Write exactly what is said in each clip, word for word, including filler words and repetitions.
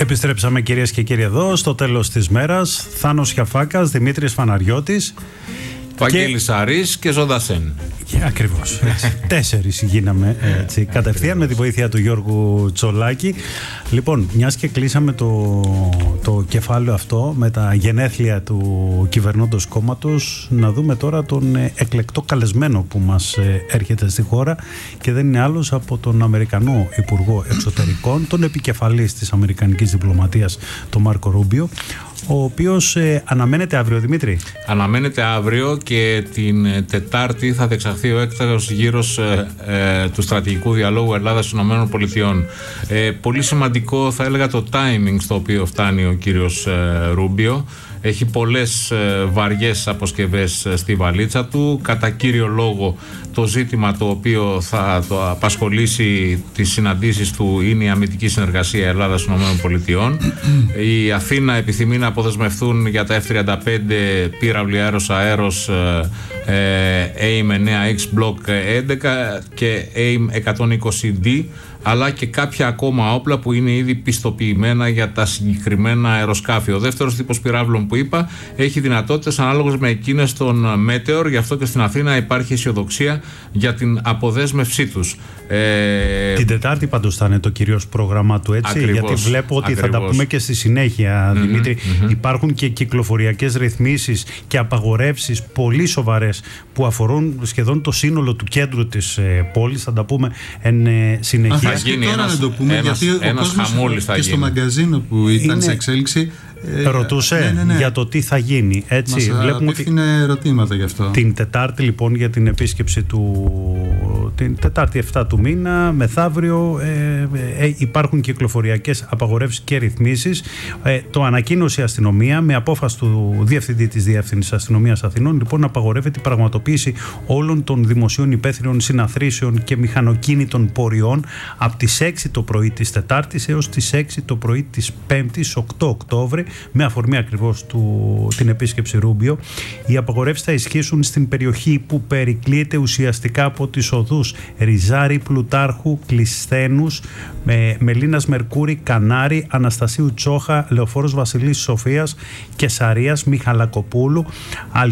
Επιστρέψαμε, κυρίες και κύριοι, εδώ στο τέλος της μέρας. Θάνος Χιαφάκας, Δημήτρης Φαναριώτης, Βαγγέλης και... Αρής και Ζωντασέν. Ακριβώς. Τέσσερις γίναμε έτσι, κατευθείαν με τη βοήθεια του Γιώργου Τσολάκη. Λοιπόν, μιας και κλείσαμε το, το κεφάλαιο αυτό με τα γενέθλια του κυβερνώντος κόμματος, να δούμε τώρα τον εκλεκτό καλεσμένο που μας έρχεται στη χώρα και δεν είναι άλλος από τον Αμερικανό Υπουργό Εξωτερικών, τον επικεφαλής της Αμερικανικής Διπλωματίας, τον Μάρκο Ρούμπιο, ο οποίος ε, αναμένεται αύριο, Δημήτρη. Αναμένεται αύριο και την Τετάρτη θα διεξαχθεί ο έκτακτος γύρος ε, ε, του στρατηγικού διαλόγου Ελλάδας-ΗΠΑ. Ε, πολύ σημαντικό, θα έλεγα, το timing στο οποίο φτάνει ο κύριος ε, Ρούμπιο. Έχει πολλές ε, βαριές αποσκευές ε, στη βαλίτσα του. Κατά κύριο λόγο, το ζήτημα το οποίο θα το απασχολήσει τις συναντήσεις του είναι η αμυντική συνεργασία Ελλάδας-ΗΠΑ. Η Αθήνα επιθυμεί να αποδεσμευτούν για τα εφ τριάντα πέντε πύραυλοι αέρος-αέρος ε, έιμ εννέα εξ Block έντεκα και έιμ εκατόν είκοσι ντι, αλλά και κάποια ακόμα όπλα που είναι ήδη πιστοποιημένα για τα συγκεκριμένα αεροσκάφη. Ο δεύτερος τύπος πυράβλων που είπα έχει δυνατότητες ανάλογες με εκείνες των Meteor, γι' αυτό και στην Αθήνα υπάρχει αισιοδοξία για την αποδέσμευσή τους. Ε... Την Τετάρτη πάντως θα είναι το κυρίως πρόγραμμα του, έτσι, ακριβώς, γιατί βλέπω ότι ακριβώς. θα τα πούμε και στη συνέχεια, mm-hmm, Δημήτρη. Mm-hmm. Υπάρχουν και κυκλοφοριακές ρυθμίσεις και απαγορεύσεις πολύ σοβαρές που αφορούν σχεδόν το σύνολο του κέντρου της ε, πόλης. Θα τα πούμε εν ε, συνεχεία. Θα γίνει τώρα ένας, να το πούμε, ένας, γιατί ένας ο κόσμος και στο μαγκαζίνο που ήταν είναι... σε εξέλιξη Ε, ρωτούσε ναι, ναι, ναι. για το τι θα γίνει. Έτσι, μας βλέπουμε ότι ερωτήματα γι' αυτό. Την Τετάρτη, λοιπόν, για την επίσκεψη του. Την Τετάρτη εφτά του μήνα, μεθαύριο, ε, ε, υπάρχουν κυκλοφοριακές απαγορεύσεις και ρυθμίσεις. Ε, το ανακοίνωσε η αστυνομία με απόφαση του Διευθυντή της Διεύθυνσης Αστυνομίας Αθηνών. Λοιπόν, απαγορεύεται η πραγματοποίηση όλων των δημοσίων υπαίθριων συναθρήσεων και μηχανοκίνητων πορειών από τις έξι το πρωί της Τετάρτης έως τις έξι το πρωί της Πέμπτης, οκτώ Οκτώβρη. Με αφορμή ακριβώς του, την επίσκεψη Ρούμπιο. Οι απαγορεύσεις θα ισχύσουν στην περιοχή που περικλείεται ουσιαστικά από τις οδούς Ριζάρη, Πλουτάρχου, Κλεισθένους, με, Μελίνας Μερκούρη, Κανάρη, Αναστασίου Τσόχα, Λεωφόρος Βασιλής Σοφίας, Κεσαρίας, Μιχαλακοπούλου, Αλ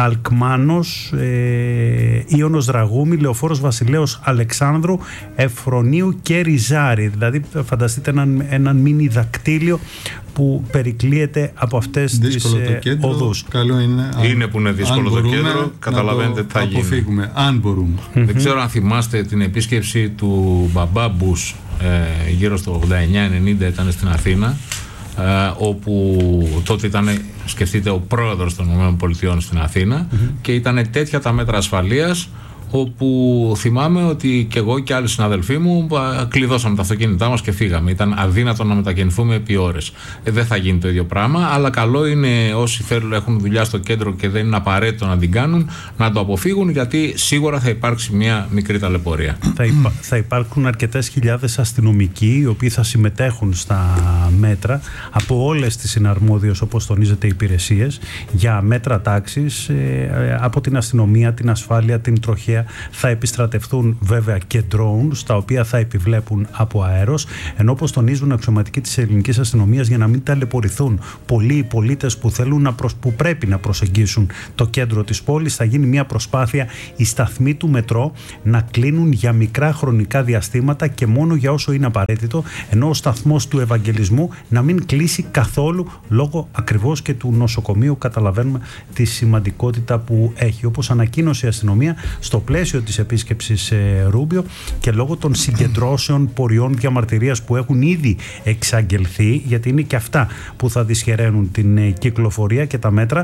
Αλκμάνος, ε, Ιωνος Δραγούμη, Λεωφόρος Βασιλέως Αλεξάνδρου, Εφρονίου και Ριζάρη. Δηλαδή φανταστείτε έναν, έναν μίνι δακτύλιο που περικλείεται από αυτές δύσκολο τις ε, κέντρο, οδούς. Καλό είναι, αν, είναι που είναι δύσκολο το κέντρο, καταλαβαίνετε τι θα γίνει. Αποφύγουμε, αν μπορούμε. Mm-hmm. Δεν ξέρω αν θυμάστε την επίσκεψη του Μπαμπά Μπούς ε, γύρω στο ογδόντα εννιά ενενήντα, ήταν στην Αθήνα, Uh, όπου τότε ήταν, σκεφτείτε, ο πρόεδρος των ΗΠΑ στην Αθήνα, mm-hmm. και ήταν τέτοια τα μέτρα ασφαλείας, όπου θυμάμαι ότι και εγώ και άλλοι συναδελφοί μου κλειδώσαμε τα αυτοκίνητά μας και φύγαμε. Ήταν αδύνατο να μετακινηθούμε επί ώρες. Ε, δεν θα γίνει το ίδιο πράγμα, αλλά καλό είναι όσοι θέλουν, έχουν δουλειά στο κέντρο και δεν είναι απαραίτητο να την κάνουν, να το αποφύγουν, γιατί σίγουρα θα υπάρξει μια μικρή ταλαιπωρία. Θα, υπά, θα υπάρχουν αρκετές χιλιάδες αστυνομικοί οι οποίοι θα συμμετέχουν στα μέτρα από όλες τις συναρμόδιες, όπως τονίζεται, υπηρεσίες για μέτρα τάξης, ε, από την αστυνομία, την ασφάλεια, την τροχέα. Θα επιστρατευτούν βέβαια και drones, τα οποία θα επιβλέπουν από αέρος, ενώ όπως τονίζουν αξιωματικοί της ελληνικής αστυνομίας, για να μην ταλαιπωρηθούν πολλοί οι πολίτες που, θέλουν να προσ... που πρέπει να προσεγγίσουν το κέντρο της πόλης, θα γίνει μια προσπάθεια οι σταθμοί του μετρό να κλείνουν για μικρά χρονικά διαστήματα και μόνο για όσο είναι απαραίτητο, ενώ ο σταθμός του Ευαγγελισμού να μην κλείσει καθόλου, λόγω ακριβώς και του νοσοκομείου. Καταλαβαίνουμε τη σημαντικότητα που έχει, όπως ανακοίνωσε η αστυνομία στο πλαίσιο της επίσκεψης ε, Ρούμπιο, και λόγω των συγκεντρώσεων πορειών διαμαρτυρίας που έχουν ήδη εξαγγελθεί, γιατί είναι και αυτά που θα δυσχεραίνουν την ε, κυκλοφορία και τα μέτρα,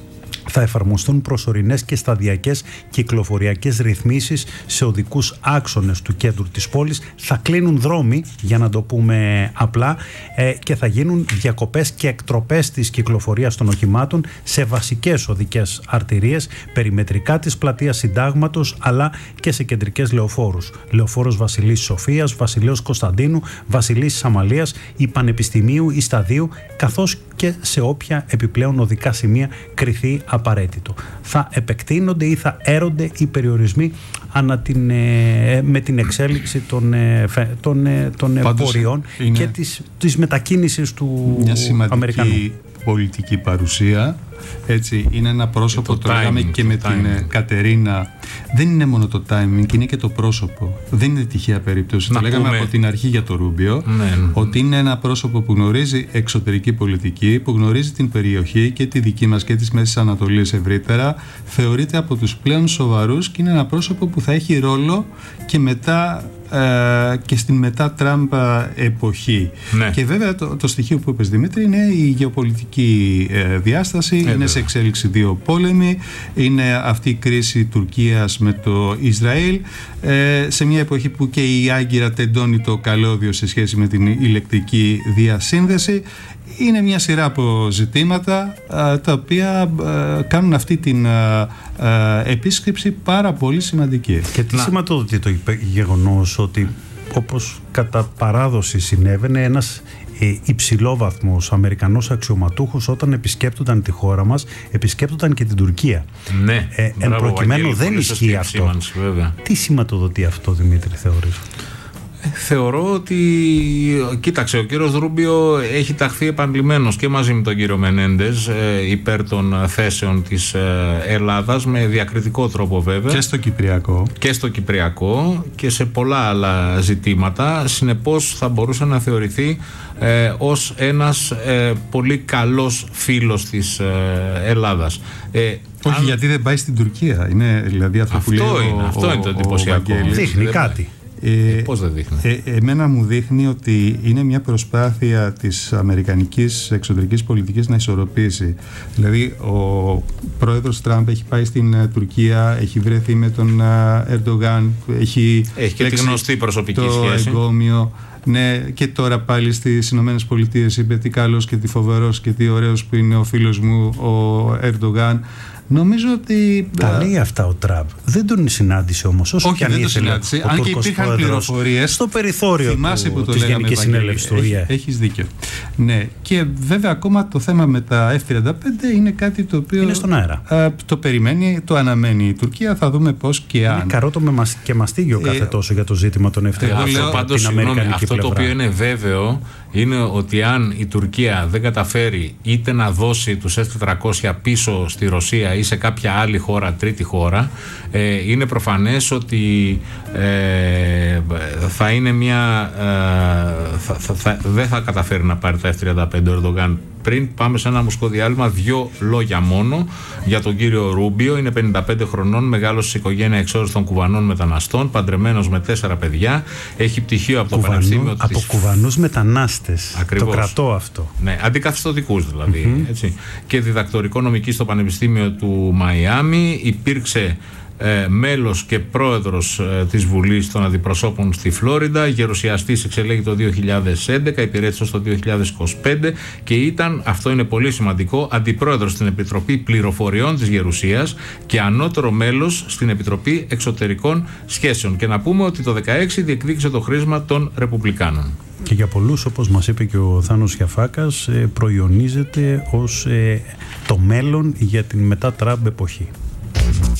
θα εφαρμοστούν προσωρινές και σταδιακές κυκλοφοριακές ρυθμίσεις σε οδικούς άξονες του κέντρου της πόλης. Θα κλείνουν δρόμοι, για να το πούμε απλά, ε, και θα γίνουν διακοπές και εκτροπές της κυκλοφορίας των οχημάτων σε βασικές οδικές αρτηρίες, περιμετρικά της πλατείας Συντάγματος, αλλά και σε κεντρικές λεωφόρους. Λεωφόρος Βασιλής Σοφίας, Βασιλέως Κωνσταντίνου, Βασιλής Αμαλίας, η Πανεπιστημίου, η Σταδίου, καθώς και σε όποια επιπλέον οδικά σημεία κριθεί απαραίτητο. Θα επεκτείνονται ή θα έρονται οι περιορισμοί ανα την, ε, με την εξέλιξη των, ε, των, ε, των πορειών και της, της μετακίνησης του Αμερικανού. Πολιτική παρουσία. Έτσι, είναι ένα πρόσωπο, το, το λέγαμε και με timing. Την Κατερίνα. Δεν είναι μόνο το timing, είναι και το πρόσωπο. Δεν είναι τυχαία περίπτωση. Να το λέγαμε πούμε. από την αρχή για το Ρούμπιο, ναι. ότι είναι ένα πρόσωπο που γνωρίζει εξωτερική πολιτική, που γνωρίζει την περιοχή και τη δική μας και της Μέσης Ανατολής ευρύτερα. Θεωρείται από τους πλέον σοβαρούς και είναι ένα πρόσωπο που θα έχει ρόλο και μετά ε, και στην μετά Τραμπ εποχή. Ναι. Και βέβαια το, το στοιχείο που είπες, Δημήτρη, είναι η γεωπολιτική ε, διάσταση. Ε, είναι σε εξέλιξη δύο πόλεμοι. Είναι αυτή η κρίση Τουρκίας με το Ισραήλ, ε, σε μια εποχή που και η Άγκυρα τεντώνει το καλώδιο σε σχέση με την ηλεκτρική διασύνδεση. Είναι μια σειρά από ζητήματα α, τα οποία α, κάνουν αυτή την α, α, επίσκεψη πάρα πολύ σημαντική. Και τι σηματοδοτεί το γεγονός ότι, όπως κατά παράδοση συνέβαινε, ένας ε, υψηλόβαθμος Αμερικανός αξιωματούχος όταν επισκέπτονταν τη χώρα μας, επισκέπτονταν και την Τουρκία. Ναι, ε, εν προκειμένου δεν ισχύει αυτό. Βέβαια. Τι σηματοδοτεί αυτό, Δημήτρη, θεωρείς? Θεωρώ ότι, κοίταξε, ο κύριος Ρούμπιο έχει ταχθεί επανειλημμένος και μαζί με τον κύριο Μενέντες ε, υπέρ των θέσεων της ε, Ελλάδας, με διακριτικό τρόπο βέβαια. Και στο Κυπριακό. Και στο Κυπριακό και σε πολλά άλλα ζητήματα. Συνεπώς θα μπορούσε να θεωρηθεί ε, ως ένας ε, πολύ καλός φίλος της ε, Ελλάδας. Ε, Όχι, αν... γιατί δεν πάει στην Τουρκία. Είναι δηλαδή αυτό, αυτό που λέει είναι, ο, αυτό ο, είναι το εντυπωσιακό. Δείχνει κάτι. Ε, ε, πώς δεν δείχνει? Ε, εμένα μου δείχνει ότι είναι μια προσπάθεια της αμερικανικής εξωτερικής πολιτικής να ισορροπήσει. Δηλαδή ο πρόεδρος Τραμπ έχει πάει στην uh, Τουρκία, έχει βρεθεί με τον Ερντογάν, uh, έχει, έχει και τη γνωστή προσωπική το σχέση. Εγκόμιο. Ναι, και τώρα πάλι στις Ηνωμένες Πολιτείες είπε τι καλός και τι φοβερός και τι ωραίος που είναι ο φίλος μου ο Ερντογάν. Νομίζω ότι. Τα λέει αυτά ο Τραμπ. Δεν τον συνάντησε όμως. Όσο Όχι, και αν δεν το συνάντησε. Αν και υπήρχαν πληροφορίες στο περιθώριο του, το της Γενικής Συνέλευσης του Ο Ε Ε. Έχεις δίκιο. Ναι. Και βέβαια ακόμα το θέμα με τα εφ τριάντα πέντε είναι κάτι το οποίο. Είναι στον αέρα. Α, το περιμένει, το αναμένει η Τουρκία. Θα δούμε πώς και αν. Είναι καρότο με μασ... και μαστίγιο κάθε ε, τόσο για το ζήτημα των εφ τριάντα πέντε. Αυτό, πάντως, συγγνώμη, αυτό το οποίο είναι βέβαιο είναι ότι αν η Τουρκία δεν καταφέρει είτε να δώσει τους ες τετρακόσια πίσω στη Ρωσία ή σε κάποια άλλη χώρα, τρίτη χώρα, ε, είναι προφανές ότι ε, θα είναι μια ε, θα, θα, θα, δεν θα καταφέρει να πάρει τα εφ τριάντα πέντε ο Ερντογάν. Πριν πάμε σε ένα μουσικό διάλειμμα, δύο λόγια μόνο για τον κύριο Ρούμπιο. Είναι πενήντα πέντε χρονών, μεγάλος σε οικογένεια εξόριστων Κουβανών μεταναστών, παντρεμένος με τέσσερα παιδιά. Έχει πτυχίο από το Κουβανού, Πανεπιστήμιο από της... Κουβανούς μετανάστες. Ακριβώς. Το κρατώ αυτό. Ναι, αντικαθιστωτικούς δηλαδή. Mm-hmm. Έτσι. Και διδακτορικό νομική στο Πανεπιστήμιο του Μαϊάμι. Υπήρξε Ε, μέλος και πρόεδρος ε, της Βουλής των Αντιπροσώπων στη Φλόριντα, γερουσιαστής εξελέγει το δύο χιλιάδες έντεκα, υπηρέτησε το δύο χιλιάδες είκοσι πέντε και ήταν, αυτό είναι πολύ σημαντικό, αντιπρόεδρος στην Επιτροπή Πληροφοριών της Γερουσίας και ανώτερο μέλος στην Επιτροπή Εξωτερικών Σχέσεων. Και να πούμε ότι το δύο χιλιάδες δεκαέξι διεκδίκησε το χρήσμα των Ρεπουμπλικάνων. Και για πολλούς, όπως μας είπε και ο Θάνος Γιαφάκας, προϊονίζεται ως ε, το μέλλον για την μετά Τραμπ εποχή.